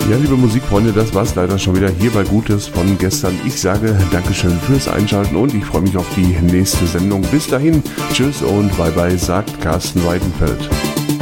Ja, liebe Musikfreunde, das war's leider schon wieder hier bei Gutes von gestern. Ich sage Dankeschön fürs Einschalten und ich freue mich auf die nächste Sendung. Bis dahin, tschüss und bye bye, sagt Carsten Weidenfeld.